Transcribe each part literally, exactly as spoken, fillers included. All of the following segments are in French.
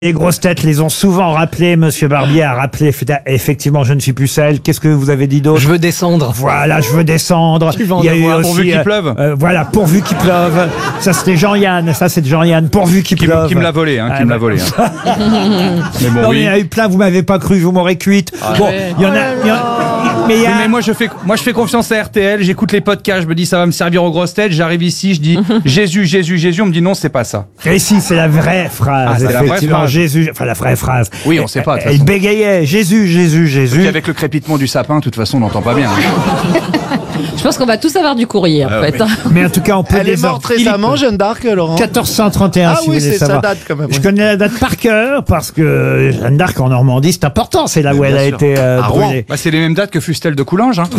Les grosses têtes les ont souvent rappelés. Monsieur Barbier a rappelé, effectivement, je ne suis plus celle. Qu'est-ce que vous avez dit d'autre? Je veux descendre. Voilà, je veux descendre. Tu vas en Il y a eu avoir, aussi, pourvu qu'il euh, pleuve. euh, voilà, pourvu qu'il pleuve. Ça, c'était Jean-Yann. Ça, c'est de Jean-Yann. Pourvu qu'il Qui, pleuve. me- qui me l'a volé, hein, qui Ah, me l'a bah. volé. Hein. Mais bon, Non, mais oui. il y en a eu plein, vous m'avez pas cru, vous m'aurez cuite. bon, il y en a, il y en- mais il y Oui, a, mais moi je fais moi je fais confiance à R T L, j'écoute les podcasts, je me dis ça va me servir aux grosses têtes, j'arrive ici, je dis Jésus, Jésus, Jésus, on me dit non, c'est pas ça. et si, c'est la vraie phrase. Ah, c'est la vraie effectivement, phrase. Jésus, enfin, la vraie phrase. Oui, on sait pas, de toute Elle façon. bégayait, Jésus, Jésus, Jésus. Puis avec le crépitement du sapin, de toute façon, on n'entend pas bien. Je pense qu'on va tous avoir du courrier, en fait. Mais en tout cas, on peut Elle est désormais- morte récemment, Jeanne d'Arc, Laurent. quatorze cent trente et un, Ah si vous oui, voulez c'est- ça savoir. date quand même, Je oui. connais la date par cœur parce que Jeanne d'Arc en Normandie, c'est important. C'est là où elle a sûr. été euh, À Rouen. brûlée. Bah, c'est les mêmes dates que Fustel de Coulanges. Hein.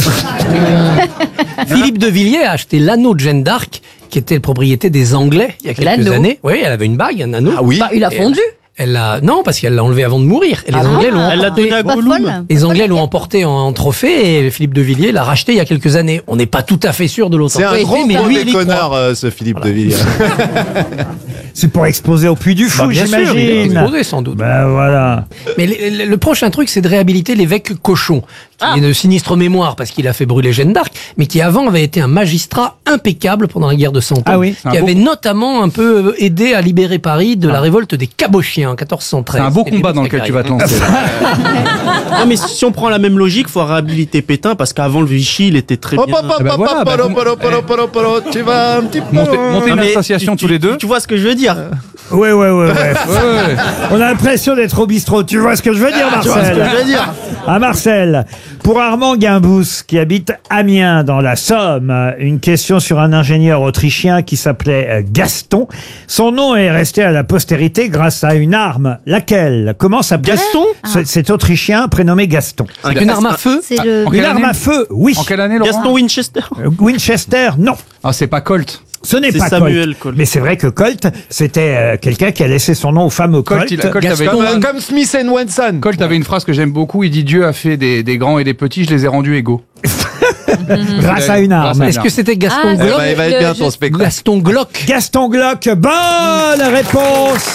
Philippe de Villiers a acheté l'anneau de Jeanne d'Arc, qui était la propriété des Anglais il y a quelques L'anneau. années. Oui, elle avait une bague, un anneau. Ah oui. Bah, il a Et fondu. Elle l'a, non, parce qu'elle l'a enlevé avant de mourir. Et les Anglais l'ont Elle l'a emporté. donné à Pas Gollum. folle. Les Anglais l'ont emporté en, en trophée et Philippe de Villiers l'a racheté il y a quelques années. On n'est pas tout à fait sûr de C'est un l'authenticité, gros mais gros lui, il y croit. déconneur, euh, ce Philippe de Villiers. C'est pour exposer au Puy du Fou, Bah, bien sûr, il est j'imagine. exposé sans doute. Ben voilà. Mais le, le- le prochain truc, c'est de réhabiliter l'évêque Cochon, qui est de sinistre mémoire parce qu'il a fait brûler Jeanne d'Arc, mais qui avant avait été un magistrat impeccable pendant la guerre de Cent Ans, Ah oui. qui C'est un avait notamment un peu aidé à libérer Paris de la révolte des Cabochiens en quatorze cent treize. C'est un beau C'était combat les dans lequel tu vas te Sacrés. lancer. Non, mais si on prend la même logique, faut réhabiliter Pétain parce qu'avant le Vichy, il était très Hop, bien. hop, hop, bah hop, voilà, hop, bah, hop, donc- hop, hop, hop, hop, hop, tu vas un petit peu. Montez, montez Non, une mais association tu- tous les tu- deux. Tu vois ce que je veux dire? Ouais, ouais, ouais, ouais. Ouais, ouais. On a l'impression d'être au bistrot. Tu vois ce que je veux dire, Tu vois ce que Marcel? je veux dire? À Marcel, pour Armand Guimbous, qui habite Amiens, dans la Somme, une question sur un ingénieur autrichien qui s'appelait euh, Gaston. Son nom est resté à la postérité grâce à une arme. Laquelle? Comment s'appelle Gaston Ce- Cet Autrichien prénommé Gaston. Avec une arme à feu. C'est le. En Une quelle arme année à feu, oui. En quelle année, Laurent Gaston Winchester. Euh, Winchester, non. Ah, c'est pas Colt. Ce n'est C'est pas Samuel Colt. Colt. Mais c'est vrai que Colt, c'était euh, quelqu'un qui a laissé son nom au fameux Colt. Colt, il a- Colt avait, Comme, euh, comme Smith and Wesson. Colt avait une phrase que j'aime beaucoup. Il dit Dieu a fait des, des grands et des petits, je les ai rendus égaux. grâce à une Grâce arme. à une Est-ce que c'était Gaston Ah, Eh Glock? ben, il va être Le- bien ton je- spectacle. Gaston Glock. Gaston Glock, bonne réponse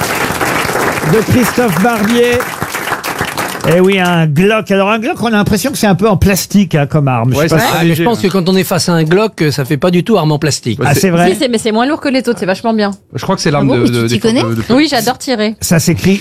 de Christophe Barbier. Eh oui, un Glock. Alors un Glock, on a l'impression que c'est un peu en plastique hein, comme arme. Je Ouais, sais pas c'est si- Ah, mais je pense que quand on est face à un Glock, ça fait pas du tout arme en plastique. Ah, c'est vrai. Si, c'est- mais c'est moins lourd que les autres, c'est vachement bien. Je crois que c'est l'arme Ah bon, de, tu de, t'y des- connais de- de- Oui, j'adore tirer. Ça s'écrit.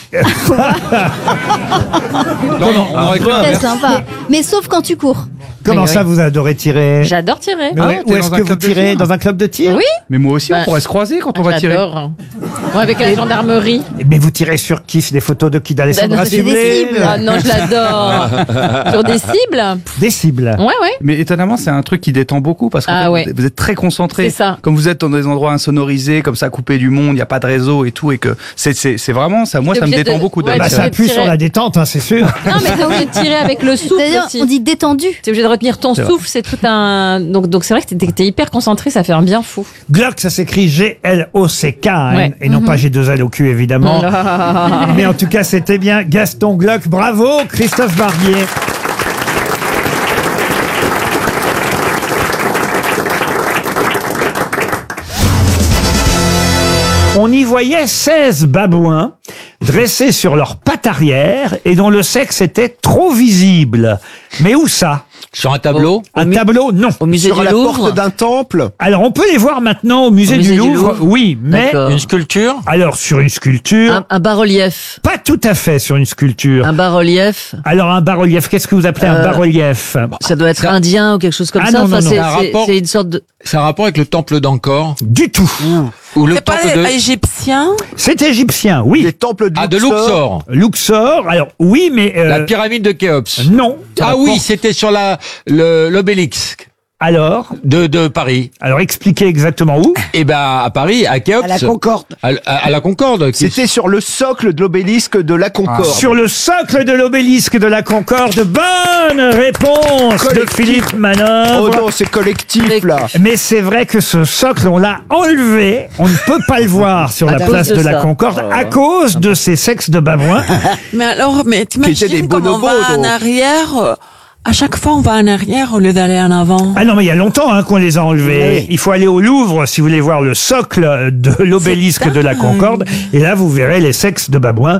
Non, non, on aurait cru Très l'inverse. sympa. Mais sauf quand tu cours. Comment Oui, ça, oui. vous adorez tirer? J'adore tirer. Mais Ah, où- t'es où est-ce dans un que vous club de tirez? tir Dans un club de tir? Oui. Mais moi aussi, Bah, on pourrait se croiser quand on va tirer. J'adore. Ouais, avec la gendarmerie. Mais vous tirez sur qui? C'est des photos de qui? D'Alessandra Bah, non, c'est des Sublet? cibles. Ah non, je l'adore. Sur des cibles. Des cibles. Ouais, ouais. Mais étonnamment, c'est un truc qui détend beaucoup parce que Ah ouais. vous êtes très concentré. C'est ça. Comme vous êtes dans des endroits insonorisés, comme ça, coupé du monde, il n'y a pas de réseau et tout, et que c'est c'est c'est vraiment ça. Moi, T'es ça me obligé détend de- beaucoup. ouais, d'aller Bah, tu ça vas appuie tirer. sur la détente, hein, c'est sûr. Non, mais t'es obligé de tirer avec le souffle C'est-à-dire, aussi. on dit détendu. T'es obligé de retenir ton souffle, c'est tout un. Donc, donc c'est vrai que t'es, t'es hyper concentré, ça fait un bien fou. Glock, ça s'écrit G L O C K, hein, Ouais. et non pas G deux L au cul, évidemment. Ah. Mais en tout cas, c'était bien Gaston Glock. Bravo, Christophe Barbier. On y voyait seize babouins dressés sur leurs pattes arrière et dont le sexe était trop visible. Mais où ça? Sur un tableau Un tableau? Non. Au musée Sur du la Louvre. porte d'un temple. Alors, on peut les voir maintenant au musée, Au du, musée du Louvre, Louvre. oui, mais D'accord. Une sculpture alors sur une sculpture, Un, un bas-relief. pas tout à fait sur une sculpture. Un bas-relief. Alors un bas-relief, qu'est-ce que vous appelez un Euh, bas-relief? Ça doit être Ça- indien ou quelque chose comme Ah ça. non, non, non. c'est, C'est un c'est- rapport- c'est une sorte de. C'est un rapport avec le temple d'Angkor Du tout. ou le C'est pas temple de égyptien? C'est égyptien, oui. Les temples de ah de Luxor. Luxor, Luxor, alors oui, mais euh, la pyramide de Khéops. non. Ah oui, c'était sur la le l'obélisque Alors, de de Paris. alors expliquez exactement où. Et ben à Paris, à Khéops. À la Concorde. À, à- à la Concorde. qui- C'était sur le socle de l'obélisque de la Concorde. Sur le socle de l'obélisque de la Concorde. Bonne réponse de Collectif. Philippe Oh Manœuvre. non, c'est collectif là. Mais c'est vrai que ce socle, on l'a enlevé. On ne peut pas le voir sur À la cause place de de la ça. Concorde à cause de ces sexes de babouins. Mais alors, mais Qui étaient des t'imagines comme on va bonobos, en donc. arrière, euh, à chaque fois on va en arrière au lieu d'aller en avant. Ah non, mais il y a longtemps hein, qu'on les a enlevés. Il faut aller au Louvre si vous voulez voir le socle de l'obélisque de la Concorde. Et là, vous verrez les sexes de babouins